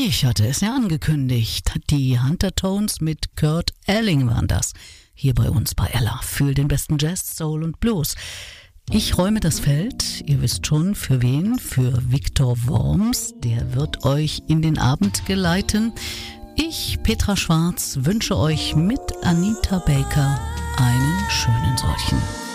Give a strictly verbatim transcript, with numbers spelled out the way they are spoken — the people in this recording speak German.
Ich hatte es ja angekündigt. Die Huntertones mit Kurt Elling waren das. Hier bei uns bei Ella für den besten Jazz, Soul und Blues. Ich räume das Feld, ihr wisst schon für wen, für Viktor Worms, der wird euch in den Abend geleiten. Ich, Petra Schwarz, wünsche euch mit Anita Baker einen schönen solchen.